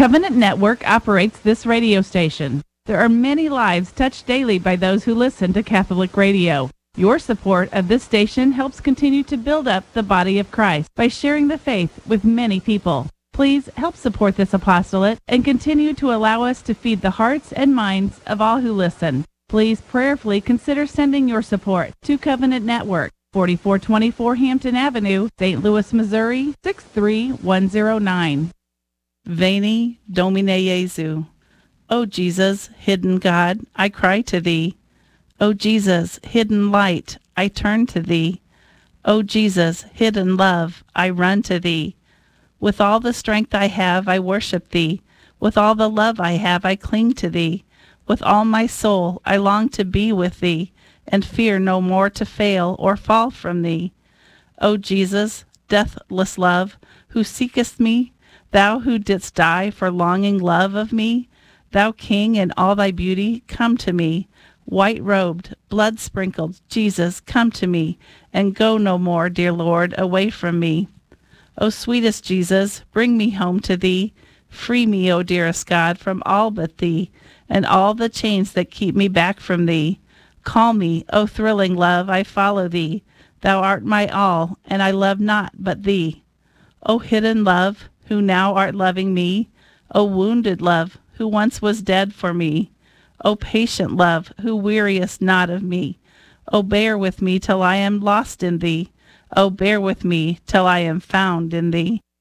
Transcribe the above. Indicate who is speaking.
Speaker 1: Covenant Network operates this radio station. There are many lives touched daily by those who listen to Catholic radio. Your support of this station helps continue to build up the body of Christ by sharing the faith with many people. Please help support this apostolate and continue to allow us to feed the hearts and minds of all who listen. Please prayerfully consider sending your support to Covenant Network, 4424 Hampton Avenue, St. Louis, Missouri, 63109.
Speaker 2: Veni Domine Jesu. O Jesus, hidden God, I cry to thee. O Jesus, hidden light, I turn to thee. O Jesus, hidden love, I run to thee. With all the strength I have, I worship thee. With all the love I have, I cling to thee. With all my soul, I long to be with thee, and fear no more to fail or fall from thee. O Jesus, deathless love, who seekest me, thou who didst die for longing love of me, thou King in all thy beauty, come to me. White-robed, blood-sprinkled, Jesus, come to me, and go no more, dear Lord, away from me. O sweetest Jesus, bring me home to thee. Free me, O dearest God, from all but thee, and all the chains that keep me back from thee. Call me, O thrilling love, I follow thee. Thou art my all, and I love not but thee. O hidden love, who now art loving me. O wounded love, who once was dead for me. O patient love, who weariest not of me. O bear with me till I am lost in thee. O bear with me till I am found in thee.